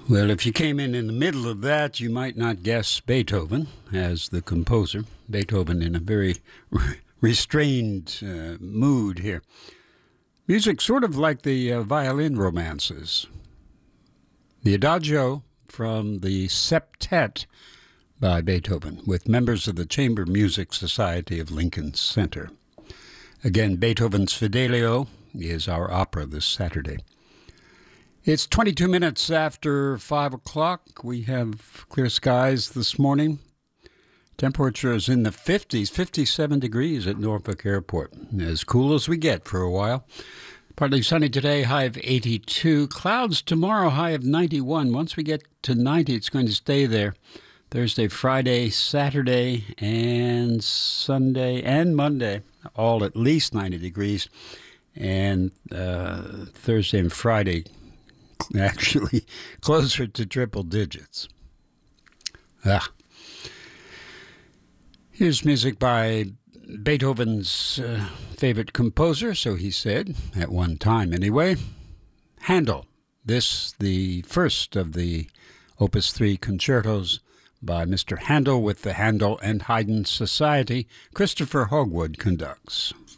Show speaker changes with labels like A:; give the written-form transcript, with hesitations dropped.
A: Well, if you came in the middle of that, you might not guess Beethoven as the composer. Beethoven in a very restrained mood here. Music sort of like the violin romances. The Adagio from the Septet by Beethoven with members of the Chamber Music Society of Lincoln Center. Again, Beethoven's Fidelio is our opera this Saturday. It's 22 minutes after 5 o'clock. We have clear skies this morning. Temperature is in the 50s, 57 degrees at Norfolk Airport. As cool as we get for a while. Partly sunny today, high of 82. Clouds tomorrow, high of 91. Once we get to 90, it's going to stay there. Thursday, Friday, Saturday, and Sunday, and Monday, all at least 90 degrees. And Thursday and Friday, actually closer to triple digits. Here's music by Beethoven's favorite composer, so he said, at one time anyway, Handel. This, the first of the Opus 3 concertos by Mr. Handel with the Handel and Haydn Society. Christopher Hogwood conducts.